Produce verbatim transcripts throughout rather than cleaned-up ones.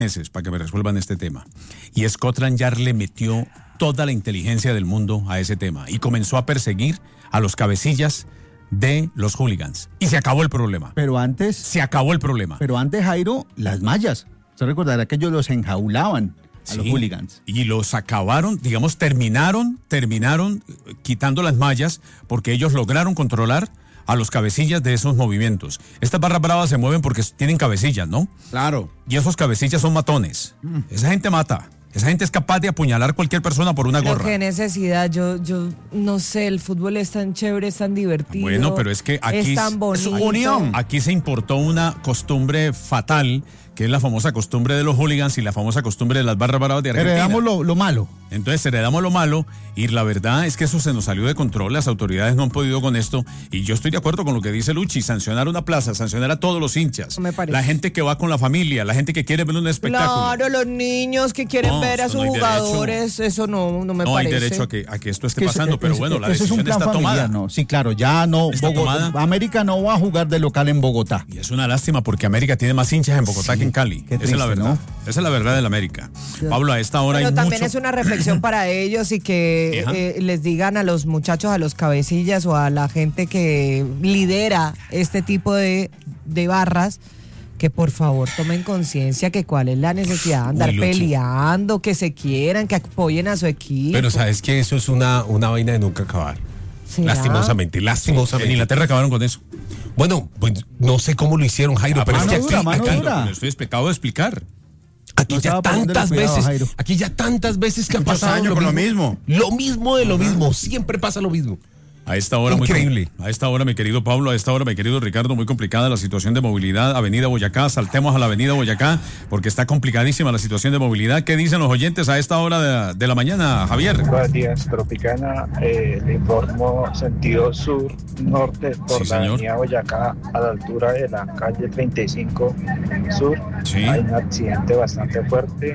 meses para que me resuelvan este tema. Y Scotland Yard le metió toda la inteligencia del mundo a ese tema y comenzó a perseguir a los cabecillas de los hooligans. Y se acabó el problema. Pero antes... Se acabó el problema. Pero antes, Jairo, las mallas. Usted recordará que ellos los enjaulaban a sí, los hooligans. Y los acabaron, digamos, terminaron, terminaron quitando las mallas porque ellos lograron controlar a los cabecillas de esos movimientos. Estas barras bravas se mueven porque tienen cabecillas, ¿no? Claro. Y esos cabecillas son matones. Mm. Esa gente mata. Esa gente es capaz de apuñalar a cualquier persona por una pero gorra. Qué necesidad, yo, yo no sé, el fútbol es tan chévere, es tan divertido. Bueno, pero es que aquí es tan bonito. Es unión. Aquí se importó una costumbre fatal, que es la famosa costumbre de los hooligans y la famosa costumbre de las barras bravas de Argentina. Heredamos lo, lo malo. Entonces heredamos lo malo y la verdad es que eso se nos salió de control, las autoridades no han podido con esto y yo estoy de acuerdo con lo que dice Luchi, sancionar una plaza, sancionar a todos los hinchas, me parece. La gente que va con la familia, la gente que quiere ver un espectáculo. Claro, los niños que quieren no, ver a sus no jugadores, derecho. Eso no, no me no parece. No hay derecho a que, a que esto esté que pasando, es, pero es, bueno, es, la decisión es un plan está familiar, tomada. No. Sí, claro, ya no, Bogotá, América no va a jugar de local en Bogotá. Y es una lástima porque América tiene más hinchas en Bogotá sí, que en Cali. Esa triste, es la verdad. ¿No? Esa es la verdad del América. Sí. Pablo, a esta hora pero hay también mucho... es una reflexión para ellos y que eh, les digan a los muchachos, a los cabecillas o a la gente que lidera este tipo de, de barras, que por favor tomen conciencia que cuál es la necesidad de andar Uy, peleando, que se quieran, que apoyen a su equipo. Pero sabes que eso es una, una vaina de nunca acabar. ¿Será? Lastimosamente, lastimosamente. En Inglaterra acabaron con eso. Bueno, pues no sé cómo lo hicieron, Jairo, a pero es que dura, aquí, aquí dura. lo estoy explicado de explicar. Aquí no ya tantas cuidado, veces, Jairo. aquí ya tantas veces que ha pasado lo, lo mismo. Lo mismo de lo uh-huh. mismo, siempre pasa lo mismo. A esta hora, increíble. Muy, a esta hora, mi querido Pablo, a esta hora, mi querido Ricardo, muy complicada la situación de movilidad. Avenida Boyacá, saltemos a la Avenida Boyacá, porque está complicadísima la situación de movilidad. ¿Qué dicen los oyentes a esta hora de, de la mañana, Javier? Buenos días, Tropicana. Eh, le informo sentido sur-norte por sí, la Avenida Boyacá, a la altura de la calle treinta y cinco Sur. Sí. Hay un accidente bastante fuerte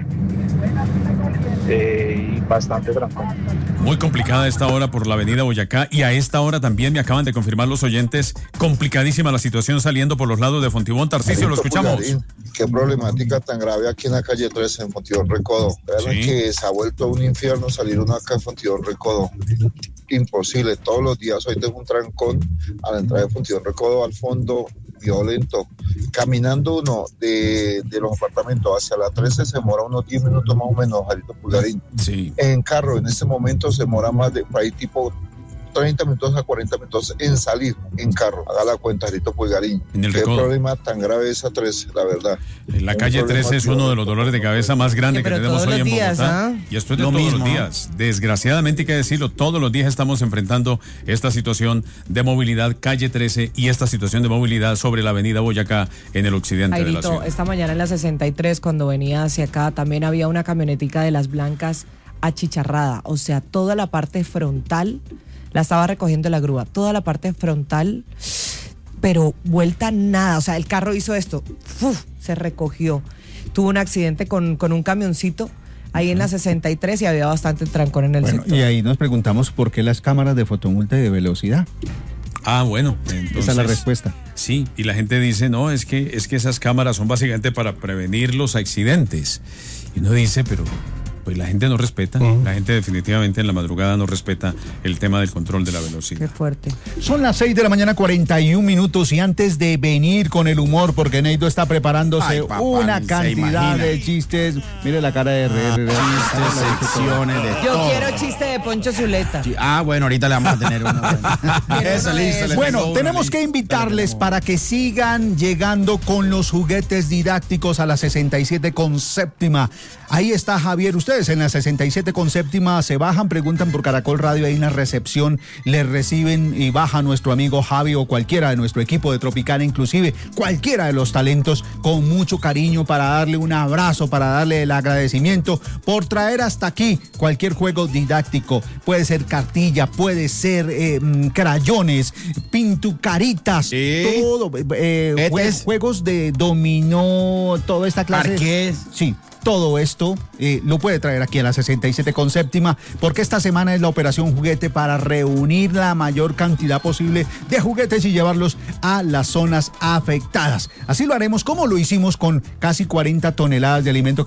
eh, y bastante trancón. Muy complicada esta hora por la Avenida Boyacá y a esta hora también me acaban de confirmar los oyentes, complicadísima la situación saliendo por los lados de Fontibón. Tarcisio, lo escuchamos. Pulgarín, qué problemática tan grave aquí en la calle trece en Fontibón Recodo. Vean sí. que se ha vuelto un infierno salir uno acá en Fontibón Recodo. Imposible, todos los días hoy tengo un trancón a la entrada de Fontibón Recodo al fondo, violento. Caminando uno de, de los apartamentos hacia la trece se demora unos diez minutos más o menos, Jarito Pulgarín. Sí. En carro en este momento se demora más de ahí tipo treinta minutos a cuarenta minutos en salir en carro. Haga la cuenta, Jarito Pulgarín. En el Qué recodo. problema tan grave esa trece, la verdad. En la un calle trece es uno de los dolores de cabeza más grandes sí, que tenemos hoy en días, Bogotá. ¿ah? Y esto es de Lo todos mismo. los días. Desgraciadamente hay que decirlo, todos los días estamos enfrentando esta situación de movilidad, calle trece, y esta situación de movilidad sobre la avenida Boyacá en el occidente Jairito, de la ciudad. Esta mañana en la sesenta y tres, cuando venía hacia acá, también había una camionetica de las blancas achicharrada. O sea, toda la parte frontal la estaba recogiendo la grúa, toda la parte frontal, pero vuelta nada. O sea, el carro hizo esto, ¡fuf! Se recogió. Tuvo un accidente con, con un camioncito ahí en la sesenta y tres y había bastante trancón en el bueno, sector. Y ahí nos preguntamos por qué las cámaras de fotomulta y de velocidad. Ah, bueno, entonces, esa es la respuesta. Sí, y la gente dice, no, es que, es que esas cámaras son básicamente para prevenir los accidentes. Y uno dice, pero pues la gente no respeta, uh-huh. la gente definitivamente en la madrugada no respeta el tema del control de la velocidad. Qué fuerte. Son las seis de la mañana, cuarenta y un minutos, y antes de venir con el humor, porque Neido está preparándose Ay, papá, una cantidad de chistes. Mire la cara de R R. Ah, chistes, secciones de Yo todo. quiero chiste de Poncho Zuleta. Ah, bueno, ahorita le vamos a tener uno. Eso, listo, bueno, tenemos que invitarles para que sigan llegando con los juguetes didácticos a la sesenta y siete con séptima. Ahí está Javier. Ustedes en la sesenta y siete con séptima se bajan, preguntan por Caracol Radio, ahí en la recepción les reciben y baja nuestro amigo Javi o cualquiera de nuestro equipo de Tropicana, inclusive cualquiera de los talentos, con mucho cariño para darle un abrazo, para darle el agradecimiento por traer hasta aquí cualquier juego didáctico. Puede ser cartilla, puede ser eh, crayones, pintucaritas, sí. todo, eh, jue- juegos de dominó, toda esta clase. Parqués. Sí. todo esto eh, lo puede traer aquí a la sesenta y siete con séptima, porque esta semana es la operación juguete para reunir la mayor cantidad posible de juguetes y llevarlos a las zonas afectadas. Así lo haremos como lo hicimos con casi cuarenta toneladas de alimentos